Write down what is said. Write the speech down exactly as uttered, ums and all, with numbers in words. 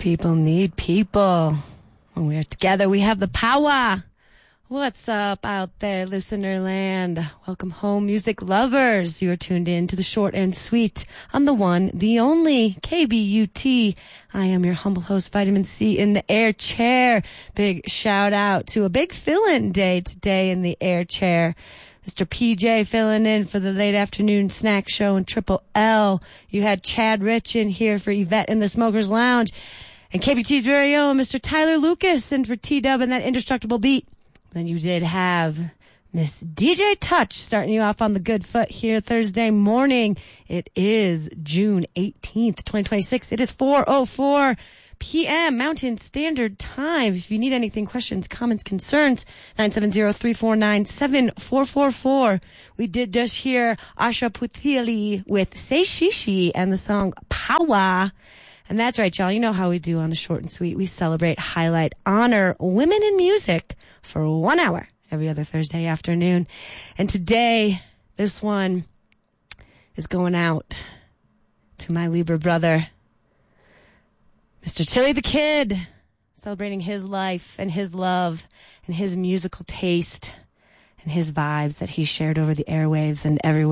People need people. When we're together, we have the power. What's up out there, listener land? Welcome home, music lovers. You are tuned in to the short and sweet on the one, the only K B U T. I am your humble host, Vitamin C in the air chair. Big shout out to a big fill-in day today in the air chair. Mister P J filling in for the late afternoon snack show in Triple L. You had Chad Rich in here for Yvette in the Smokers Lounge. And K B T's very own Mister Tyler Lucas in for T-Dub and that indestructible beat. Then you did have Miss D J Touch starting you off on the good foot here Thursday morning. It is June eighteenth, twenty twenty-six. It is four oh four p.m. Mountain Standard Time. If you need anything, questions, comments, concerns, nine seven zero, three four nine, seven four four four. We did just hear Asha Putili with Say Shishi and the song Power. And that's right, y'all. You know how we do on the short and sweet. We celebrate, highlight, honor women in music for one hour every other Thursday afternoon. And today, this one is going out to my Libra brother, Mister Chili the Kid, celebrating his life and his love and his musical taste and his vibes that he shared over the airwaves and everywhere.